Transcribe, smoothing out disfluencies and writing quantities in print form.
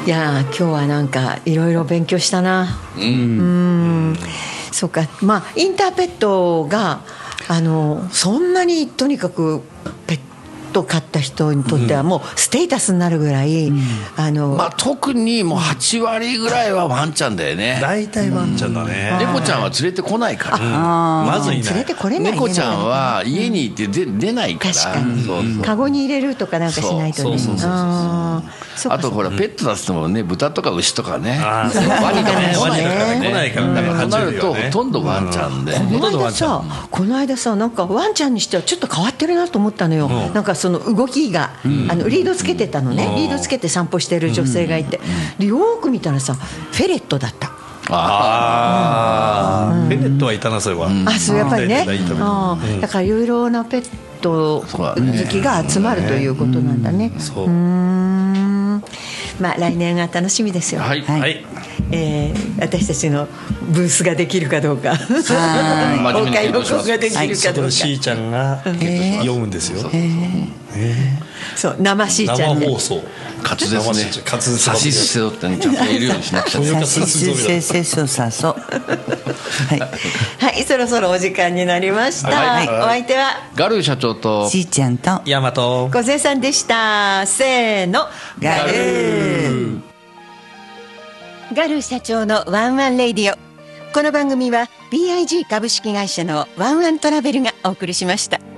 いや今日はなんかいろいろ勉強したな。そうか、まあインターペットがそんなにとにかくペット飼った人にとってはもうステータスになるぐらい、 まあ、特にもう8割ぐらいはワンちゃんだよね。 大体ワンちゃんだね。 猫ちゃんは連れてこないから、 まずいない。 連れてこれないね。 猫ちゃんは家にいて出ないから、 確かにそうそう、 カゴに入れるとかなんかしないとね。 あとほらペット出すのもね、豚とか牛とかね、 ワニとかねワニとかね来ないからね。 だからとなるとほとんどワンちゃんで、 この間さなんかワンちゃんにしてはちょっと変わってるなと思ったのよ。なんかその動きが、リードつけてたのね。リードつけて散歩してる女性がいて、でよーく見たらさフェレットだった。 フェレットはいたなそれは。 そうやっぱりね。だからいろいろなペット好きが集まるということなんだね。まあ来年が楽しみですよ。 はい、 私たちのブースができるかどうか、公開録音ができるかどうか。 しーちゃんが読むんですよ。 そう生しーちゃん生放送。 滑舌ね。さしすせろってちゃんと言えるようにしなくちゃ。 さしすせせそさそ。 はい、そろそろお時間になりました。お相手はガルー社長としーちゃんとヤマト小瀬さんでした。せーの、 ガルー。 ガルー社長のワンワンレディオ。この番組は BIG 株式会社のワンワントラベルがお送りしました。